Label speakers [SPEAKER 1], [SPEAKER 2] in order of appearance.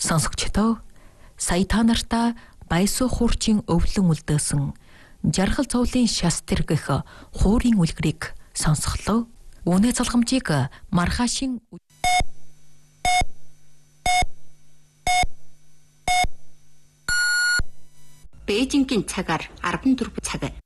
[SPEAKER 1] Сонсогчдоо сая та нартаа Баясуу хуурчин өвлөн үлдээсэн жаргал цовлын шастер гэх хуурийн үлгэрийг сонсголоо. Үнэ цалгамжийг маргаашийн
[SPEAKER 2] Бээжингийн цагаар 14 цаг.